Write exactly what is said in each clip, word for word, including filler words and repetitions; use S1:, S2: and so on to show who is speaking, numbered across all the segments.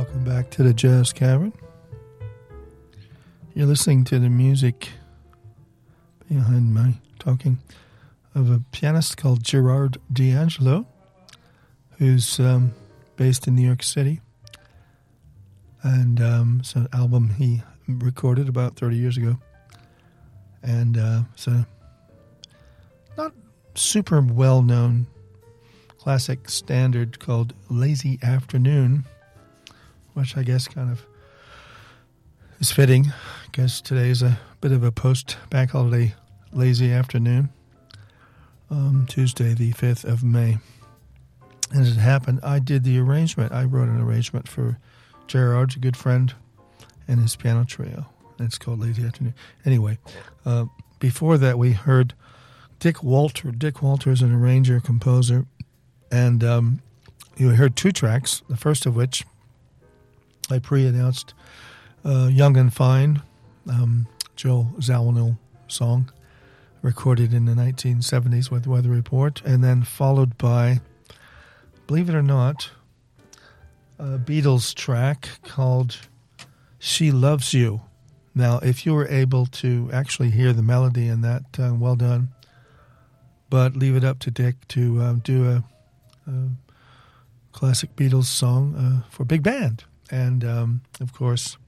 S1: Welcome back to the Jazz Cavern. You're listening to the music behind my talking of a pianist called Gerard D'Angelo, who's um, based in New York City. And um, it's an album he recorded about thirty years ago. And uh, it's a not super well-known classic standard called Lazy Afternoon, which I guess kind of is fitting, because today is a bit of a post-bank holiday lazy afternoon, um, Tuesday the fifth of May. And as it happened, I did the arrangement. I wrote an arrangement for Gerard, a good friend, and his piano trio. It's called Lazy Afternoon. Anyway, uh, before that we heard Dick Walter. Dick Walter is an arranger, composer, and um, you heard two tracks, the first of which I pre-announced, uh, Young and Fine, um, Joe Zawinul song, recorded in the nineteen seventies with Weather Report, and then followed by, believe it or not, a Beatles track called She Loves You. Now, if you were able to actually hear the melody in that, uh, well done, but leave it up to Dick to uh, do a, a classic Beatles song uh, for big band. And, um, of course,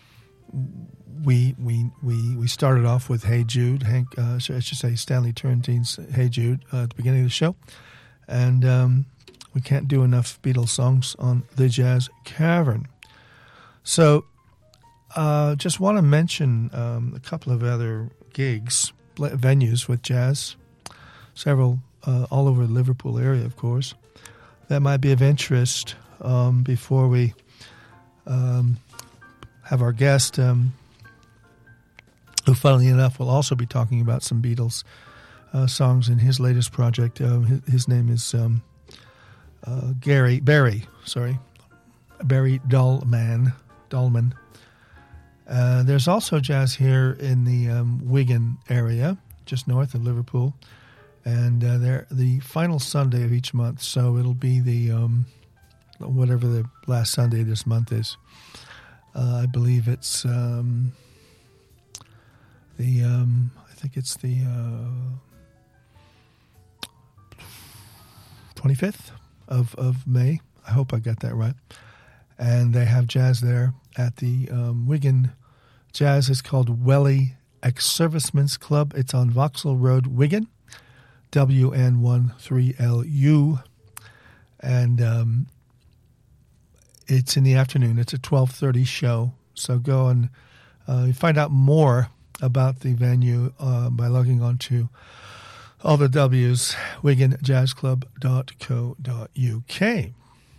S1: we we we we started off with Hey Jude, Hank, uh, I should say Stanley Turrentine's Hey Jude uh, at the beginning of the show. And um, we can't do enough Beatles songs on the Jazz Cavern. So uh, just want to mention um, a couple of other gigs, venues with jazz, several uh, all over the Liverpool area, of course, that might be of interest um, before we um, have our guest, um, who, funnily enough, will also be talking about some Beatles uh, songs in his latest project. Uh, his, his name is um, uh, Gary Barry, sorry, Barry Dahlman. Dahlman. Uh, there's also jazz here in the um, Wigan area, just north of Liverpool, and uh, they're the final Sunday of each month, so it'll be the um, whatever the last Sunday of this month is. Uh, I believe it's um, the um, I think it's the uh, twenty-fifth of, of May. I hope I got that right. And they have jazz there at the um, Wigan. Jazz is called Welly Ex-Servicemen's Club. It's on Vauxhall Road, Wigan, W N one three L U. And um, it's in the afternoon. It's a twelve thirty show. So go and uh, find out more about the venue uh, by logging on to all the W's, wigan jazz club dot co dot U K.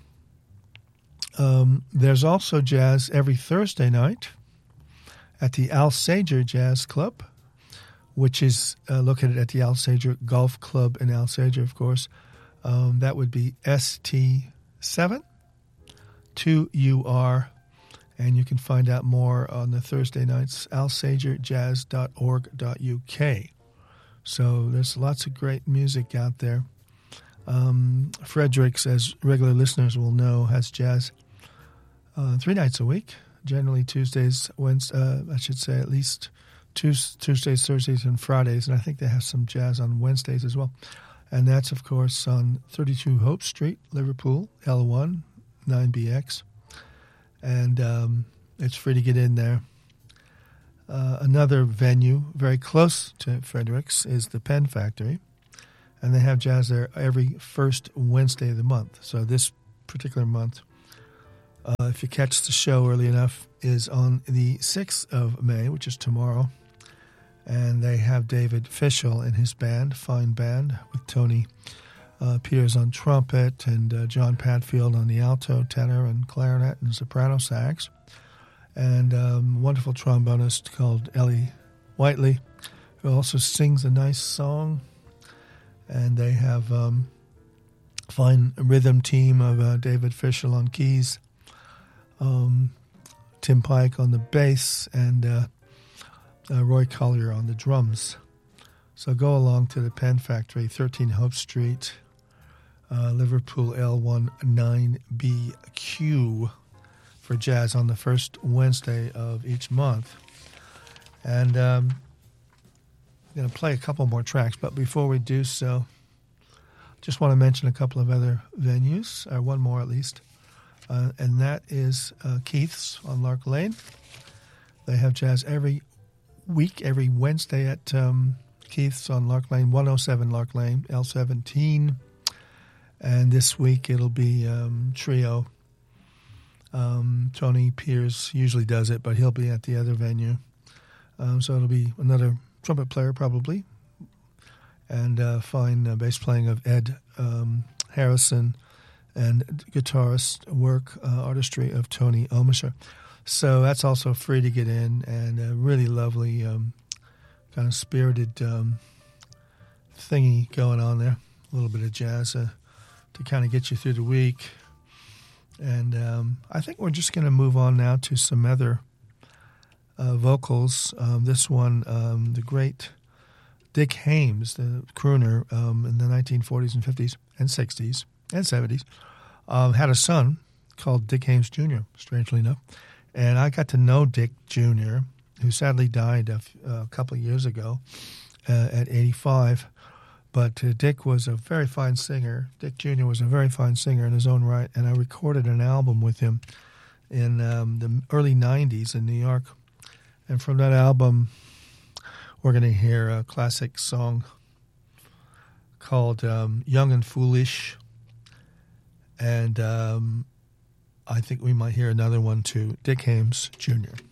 S1: Um, there's also jazz every Thursday night at the Alsager Jazz Club, which is uh, located at the Alsager Golf Club in Alsager, of course. Um, that would be S T seven two U R, and you can find out more on the Thursday nights, alsager jazz dot org dot U K. So there's lots of great music out there. Um, Fredericks, as regular listeners will know, has jazz uh, three nights a week, generally Tuesdays, Wednesdays, uh, I should say at least Tuesdays, Thursdays, and Fridays, and I think they have some jazz on Wednesdays as well. And that's, of course, on thirty-two Hope Street, Liverpool, L one, nine B X. And um, it's free to get in there. Uh, another venue very close to Fredericks is the Pen Factory, and they have jazz there every first Wednesday of the month. So this particular month, uh, if you catch the show early enough, is on the sixth of May, which is tomorrow, and they have David Fischel and his band, fine band, with Tony uh, Peters on trumpet and uh, John Padfield on the alto, tenor, and clarinet and soprano sax. And um, a wonderful trombonist called Ellie Whiteley, who also sings a nice song. And they have um, a fine rhythm team of uh, David Fischel on keys, um, Tim Pike on the bass, and uh, uh, Roy Collier on the drums. So go along to the Pen Factory, thirteen Hope Street, uh, Liverpool, L one nine B Q. for Jazz on the first Wednesday of each month. And um, I'm going to play a couple more tracks, but before we do so, just want to mention a couple of other venues, or one more at least, uh, and that is uh, Keith's on Lark Lane. They have jazz every week, every Wednesday at um, Keith's on Lark Lane, one oh seven Lark Lane, L seventeen. And this week it'll be um, trio. Um, Tony Pierce usually does it, but he'll be at the other venue. Um, so it'll be another trumpet player probably, and uh, fine uh, bass playing of Ed um, Harrison, and guitarist work, uh, artistry of Tony Omisher. So that's also free to get in, and a really lovely um, kind of spirited um, thingy going on there. A little bit of jazz uh, to kind of get you through the week. And um, I think we're just going to move on now to some other uh, vocals. Um, this one, um, the great Dick Haymes, the crooner um, in the nineteen forties and fifties and sixties and seventies, um, had a son called Dick Haymes Junior, strangely enough. And I got to know Dick Junior, who sadly died a, f- a couple of years ago uh, at eighty-five. But uh, Dick was a very fine singer. Dick Junior was a very fine singer in his own right, and I recorded an album with him in um, the early nineties in New York. And from that album, we're going to hear a classic song called um, Young and Foolish. And um, I think we might hear another one too, Dick Haymes Junior